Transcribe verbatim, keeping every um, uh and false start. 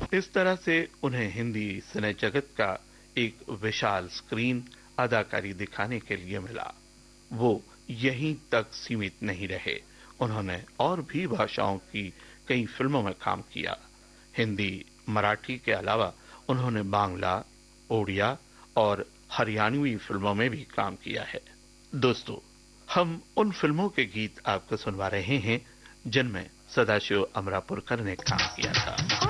इस तरह से उन्हें हिंदी सिने जगत का एक विशाल स्क्रीन अदाकारी दिखाने के लिए मिला। वो यहीं तक सीमित नहीं रहे, उन्होंने और भी भाषाओं की कई फिल्मों में काम किया। हिंदी, मराठी के अलावा उन्होंने बांग्ला, ओडिया और हरियाणवी फिल्मों में भी काम किया है। दोस्तों, हम उन फिल्मों के गीत आपको सुनवा रहे हैं जिनमें सदाशिव अमरापुरकर ने काम किया था।